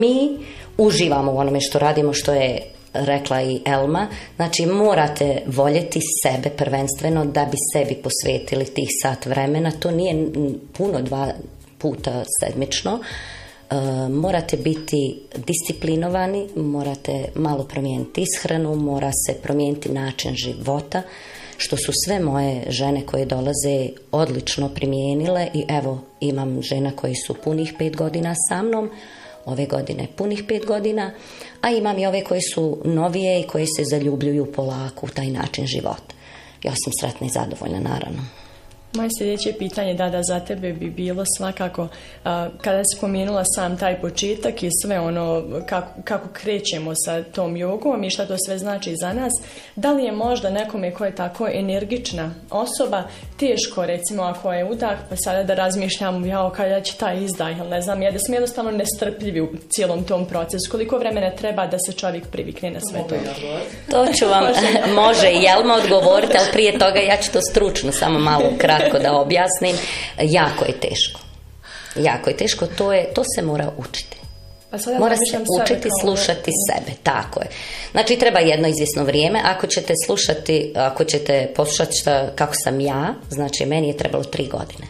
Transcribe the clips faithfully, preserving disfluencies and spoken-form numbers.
Mi uživamo u onome što radimo, što je rekla i Elma, znači morate voljeti sebe prvenstveno da bi sebi posvetili tih sat vremena, to nije puno, dva puta sedmično, e, morate biti disciplinovani, morate malo promijeniti ishranu, mora se promijeniti način života, što su sve moje žene koje dolaze odlično primijenile i evo imam žena koji su punih pet godina sa mnom, ove godine punih pet godina, a imam i ove koji su novije i koji se zaljubljuju polako u taj način života. Ja sam sretna i zadovoljna, naravno. Moje sljedeće pitanje, Dada, za tebe bi bilo svakako, a, kada si spomenula sam taj početak i sve ono kako, kako krećemo sa tom jogom i šta to sve znači za nas, da li je možda nekome ko je tako energična osoba teško, recimo ako je udah, pa sada da razmišljam, jao, kada će taj izdah, ili ne znam, ja da smo jednostavno nestrpljivi u cijelom tom procesu, koliko vremena treba da se čovjek privikne na sve to? To ću vam, može i Jelma odgovoriti, ali prije toga ja ću to stručno samo malo kratko da objasnim. Jako je teško. Jako je teško, to, je, to se mora učiti. Pa mora se učiti slušati da... sebe, tako je. Znači treba jedno izvjesno vrijeme, ako ćete slušati, ako ćete poslušati šta, kako sam ja, znači meni je trebalo tri godine.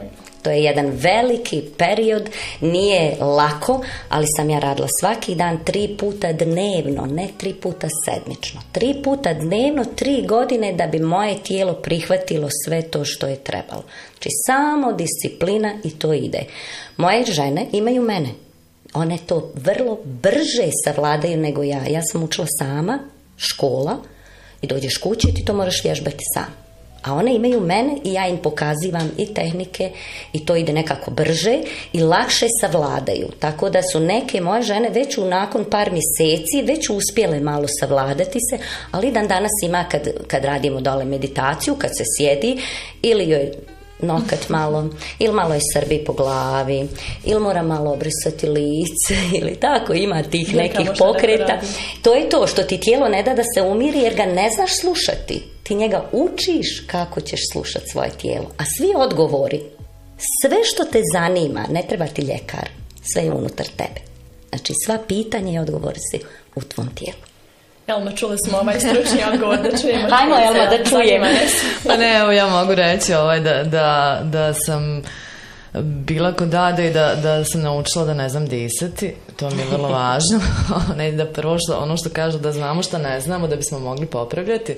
To je jedan veliki period, nije lako, ali sam ja radila svaki dan tri puta dnevno, ne tri puta sedmično. Tri puta dnevno, tri godine da bi moje tijelo prihvatilo sve to što je trebalo. Znači samo disciplina i to ide. Moje žene imaju mene. One to vrlo brže savladaju nego ja. Ja sam učila sama, škola, i dođeš kući i ti to moraš vježbati sam. A one imaju mene i ja im pokazivam i tehnike i to ide nekako brže i lakše savladaju. Tako da su neke moje žene već u nakon par mjeseci već uspjele malo savladati se, ali dan danas ima kad, kad radimo dole meditaciju, kad se sjedi ili joj nokat malo, ili malo je srbi po glavi, ili mora malo obrisati lice, ili tako, ima tih nekih pokreta. To je to što ti tijelo ne da da se umiri jer ga ne znaš slušati. Ti njega učiš kako ćeš slušati svoje tijelo. A svi odgovori, sve što te zanima, ne treba ti ljekar, sve je unutar tebe. Znači sva pitanja i odgovori si u tvom tijelu. Elma, čuli smo ovaj stručni odgovor da čujemo. Hajmo, Elma, da čujemo. Pa ne, evo ja mogu reći ovaj, da, da, da sam bila kod Dade i da, da sam naučila da ne znam disati. To mi je vrlo važno. Ne, da prvo što, ono što kažu da znamo što ne znamo da bismo mogli popravljati.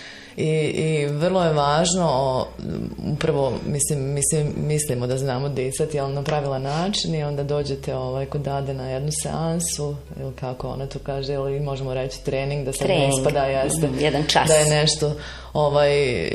I, i vrlo je važno, o, upravo mislim, mislim, mislimo da znamo disati, ali na pravilan način i onda dođete ovaj, kod Dade na jednu seansu, ili kako ona to kaže, ili možemo reći trening, da se ne ispada, jeste, mm, jedan čas. Da je nešto ovaj,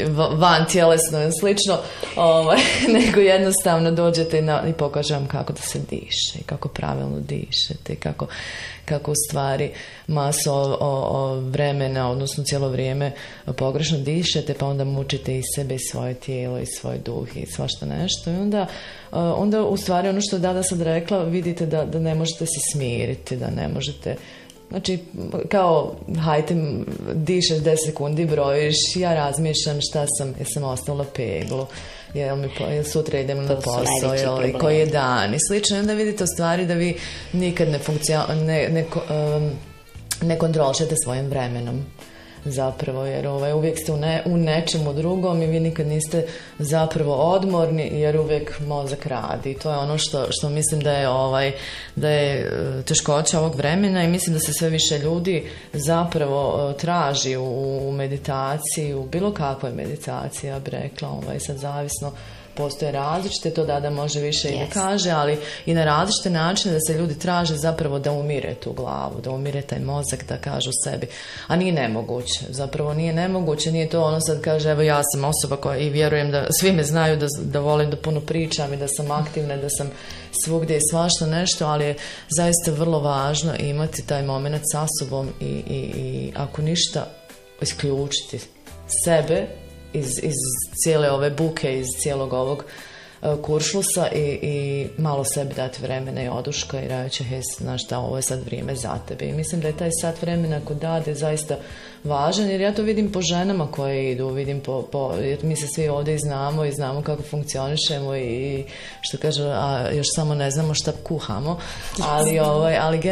van tjelesno i slično, ovaj, nego jednostavno dođete i, na, i pokažem vam kako da se diše i kako pravilno dišete i kako, kako u stvari masu o, o, o vremena, odnosno cijelo vrijeme pogrešno dišete, pa onda mučite i sebe i svoje tijelo i svoj duh i svašta nešto i onda, onda u stvari ono što Dada sad rekla, vidite da, da ne možete se smiriti, da ne možete. Znači, kao, hajte, dišeš deset sekundi, brojiš, ja razmišljam šta sam, jesam ostavila peglu, jel mi po, jel sutra idem na posao, jel, koji je dan i slično. I onda vidite u stvari da vi nikad ne, funkcio, ne, ne, um, ne kontrolišete svojim vremenom. Zapravo, jer ovaj, uvijek ste u, ne, u nečemu drugom i vi nikad niste zapravo odmorni jer uvijek mozak radi. I to je ono što, što mislim da je, ovaj, da je teškoća ovog vremena i mislim da se sve više ljudi zapravo traži u, u meditaciji, u bilo kakvoj meditaciji, ja bih rekla, ovaj, sad zavisno. Postoje različite, to Dada može više yes. i da kaže, ali i na različite načine da se ljudi traže zapravo da umire tu glavu, da umire taj mozak, da kažu sebi. A nije nemoguće, zapravo nije nemoguće, nije to ono sad kaže, evo ja sam osoba koja i vjerujem da svi me znaju da, da volim da puno pričam i da sam aktivna, da sam svugdje i svašta nešto, ali je zaista vrlo važno imati taj moment sa sobom i, i, i ako ništa, isključiti sebe iz, iz cijele ove buke, iz cijelog ovog kuršlusa i, i malo sebi dati vremena i oduška i reći, hej, znaš šta, ovo je sad vrijeme za tebe. I mislim da je taj sat vremena kod dade zaista važan, jer ja to vidim po ženama koje idu, vidim po, po, jer mi se svi ovdje i znamo i znamo kako funkcionišemo i što kaže, a još samo ne znamo šta kuhamo, ali, ovaj, ali